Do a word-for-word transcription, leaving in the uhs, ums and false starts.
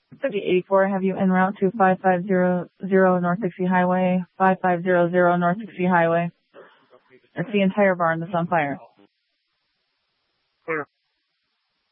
fifty eighty-four, have you en route to five five zero zero North Dixie Highway, five five zero zero North Dixie Highway. It's the entire barn that's on fire. Clear.